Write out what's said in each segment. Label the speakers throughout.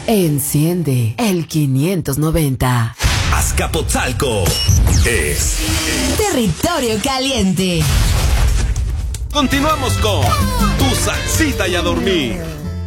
Speaker 1: Enciende el 590.
Speaker 2: Azcapotzalco es
Speaker 1: Territorio Caliente.
Speaker 2: Continuamos con Tu Salsita y a Dormir.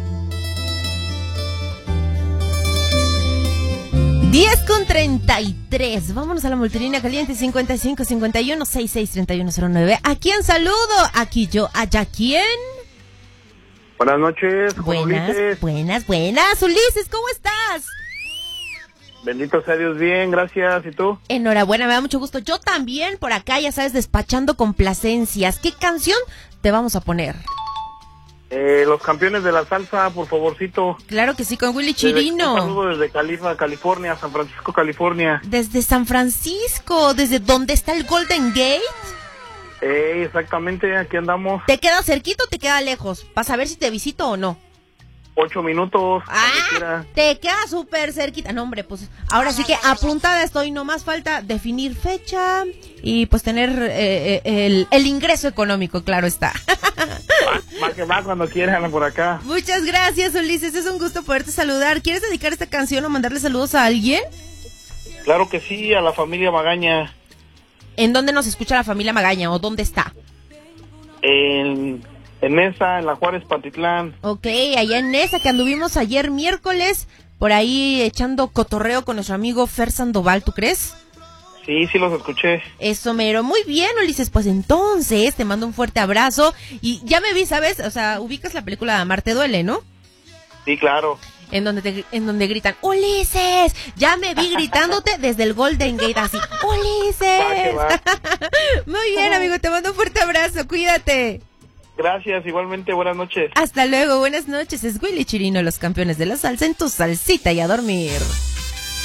Speaker 3: 10:33. Vámonos a la multilínea caliente 55 51 66 31 09. ¿A quién saludo? Aquí yo, ¿allá quién?
Speaker 4: Buenas noches, Juan Ulises.
Speaker 3: Buenas. Ulises, ¿cómo estás?
Speaker 4: Bendito sea Dios, bien, gracias. ¿Y tú?
Speaker 3: Enhorabuena, me da mucho gusto. Yo también, por acá, ya sabes, despachando complacencias. ¿Qué canción te vamos a poner?
Speaker 4: Los campeones de la salsa, por favorcito.
Speaker 3: Claro que sí, con Willy Chirino.
Speaker 4: Un saludo desde California, San Francisco, California.
Speaker 3: Desde San Francisco, desde donde está el Golden Gate.
Speaker 4: Exactamente, aquí andamos.
Speaker 3: ¿Te queda cerquito o te queda lejos? Para saber si te visito o no.
Speaker 4: 8 minutos.
Speaker 3: Te queda súper cerquita. No, hombre, pues ahora sí que apuntada estoy. No más falta definir fecha y pues tener el ingreso económico, claro está.
Speaker 4: Va que va cuando quieran por acá.
Speaker 3: Muchas gracias, Ulises. Es un gusto poderte saludar. ¿Quieres dedicar esta canción o mandarle saludos a alguien?
Speaker 4: Claro que sí, a la familia Magaña.
Speaker 3: ¿En dónde nos escucha la familia Magaña o dónde está?
Speaker 4: En Nesa, en la Juárez, Pantitlán.
Speaker 3: Ok, allá en Nesa, que anduvimos ayer miércoles, por ahí echando cotorreo con nuestro amigo Fer Sandoval, ¿tú crees?
Speaker 4: Sí, los escuché.
Speaker 3: Eso mero, muy bien, Ulises, pues entonces te mando un fuerte abrazo y ya me vi, ¿sabes? O sea, ubicas la película Amarte Duele, ¿no?
Speaker 4: Sí, claro.
Speaker 3: En donde gritan, ¡Ulises! Ya me vi gritándote desde el Golden Gate, así, ¡Ulises!
Speaker 4: Va.
Speaker 3: Muy bien, amigo, te mando un fuerte abrazo, cuídate.
Speaker 4: Gracias, igualmente, buenas noches.
Speaker 3: Hasta luego, buenas noches. Es Willy Chirino, los campeones de la salsa en Tu Salsita y a Dormir.